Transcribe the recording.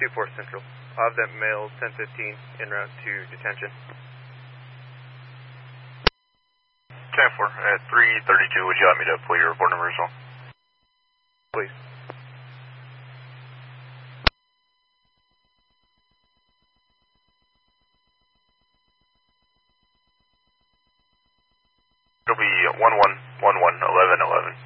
2-4 Central. I'll have that male 1015 en route to detention. 10-4, at 332, would you like me to pull your report number as well? Please. It'll be 111111.